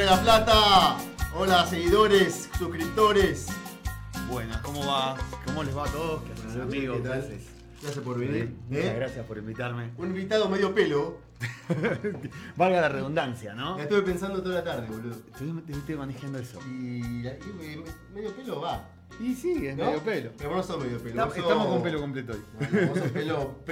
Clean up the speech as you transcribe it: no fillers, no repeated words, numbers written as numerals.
La Plata. Hola, seguidores, suscriptores. Buenas, ¿cómo va? ¿Cómo les va a todos? ¿Qué haces, amigos? ¿Qué tal? Gracias. Gracias por venir. Muchas gracias por invitarme. Un invitado medio pelo. Valga la redundancia, ¿no? La estuve pensando toda la tarde, boludo. Estoy manejando eso. Y medio pelo va. Y sí, es ¿No? medio pelo. Pero vos no sos medio pelo. Estamos con pelo completo hoy. Vos sos pelo